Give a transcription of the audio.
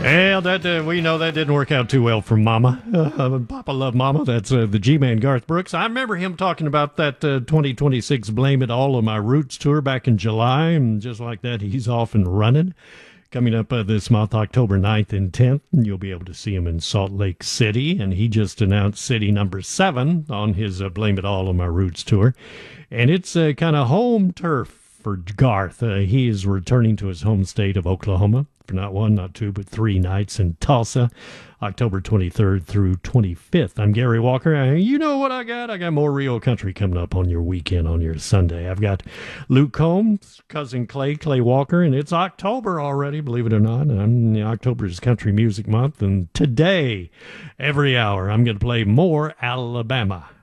Well, that we know that didn't work out too well for Mama. Papa Love Mama. That's the G-Man Garth Brooks. I remember him talking about that 2026 Blame It All on My Roots tour back in July, and just like that, he's off and running. Coming up this month, October 9th and 10th, you'll be able to see him in Salt Lake City, and he just announced city number 7 on his Blame It All on My Roots tour. And it's kind of home turf for Garth. He is returning to his home state of Oklahoma for not 1, not 2, but 3 nights in Tulsa, October 23rd through 25th. I'm Gary Walker. You know what I got? I got more real country coming up on your weekend, on your Sunday. I've got Luke Combs, cousin Clay Walker, and it's October already, believe it or not. October is Country Music Month, and today, every hour, I'm going to play more Alabama.